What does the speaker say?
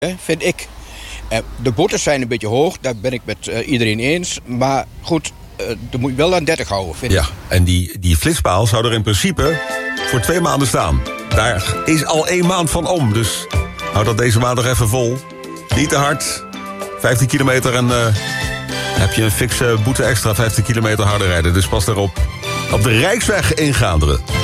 vind ik. De boetes zijn een beetje hoog, daar ben ik met iedereen eens. Maar goed, er moet je wel aan 30 houden, vind ik. Ja, en die flitspaal zou er in principe voor 2 maanden staan. Daar is al 1 maand van om, dus houd dat deze maand nog even vol. Niet te hard, 15 kilometer en heb je een fikse boete extra 15 kilometer harder rijden. Dus pas daarop. Op de Rijksweg in Gaanderen.